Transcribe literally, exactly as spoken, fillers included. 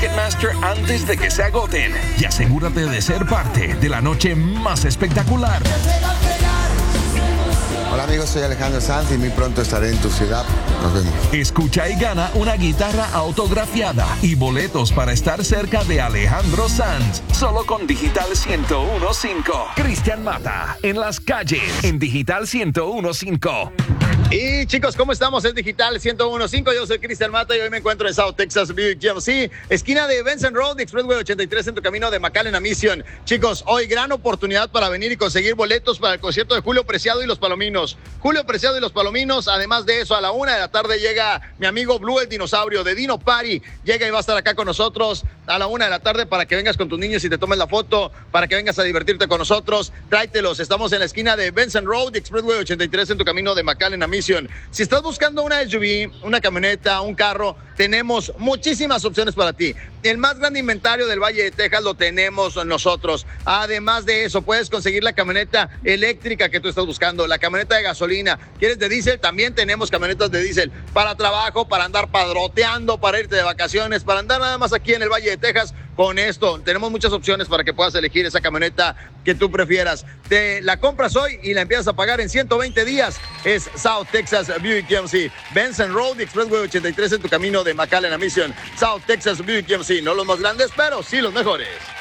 Ticketmaster antes de que se agoten y asegúrate de ser parte de la noche más espectacular. Hola amigos, soy Alejandro Sanz y muy pronto estaré en tu ciudad. Nos vemos. Escucha y gana una guitarra autografiada y boletos para estar cerca de Alejandro Sanz. Solo con Digital ciento uno punto cinco. Cristian Mata en las calles en Digital ciento uno punto cinco. Y chicos, ¿cómo estamos? Es Digital ciento uno punto cinco. Yo soy Cristian Mata y hoy me encuentro en South Texas Buick G M C, esquina de Benson Road, Expressway ochenta y tres, en tu camino de McAllen a Mission. Chicos, hoy gran oportunidad para venir y conseguir boletos para el concierto de Julio Preciado y los Palominos. Julio Preciado y los Palominos. Además de eso, a la una de la tarde llega mi amigo Blue el Dinosaurio de Dino Party. Llega y va a estar acá con nosotros a la una de la tarde para que vengas con tus niños y te tomes la foto, para que vengas a divertirte con nosotros. Tráetelos. Estamos en la esquina de Benson Road, Expressway ochenta y tres, en tu camino de McAllen a Mission. Si estás buscando una S U V, una camioneta, un carro, tenemos muchísimas opciones para ti. El más grande inventario del Valle de Texas lo tenemos nosotros. Además de eso, puedes conseguir la camioneta eléctrica que tú estás buscando, la camioneta de gasolina. ¿Quieres de diésel? También tenemos camionetas de diésel para trabajo, para andar padroteando, para irte de vacaciones, para andar nada más aquí en el Valle de Texas. Con esto tenemos muchas opciones para que puedas elegir esa camioneta que tú prefieras. Te la compras hoy y la empiezas a pagar en ciento veinte días. Es South Texas Buick G M C, Benson Road, Expressway ochenta y tres, en tu camino de McAllen a Mission. South Texas Buick G M C, no los más grandes, pero sí los mejores.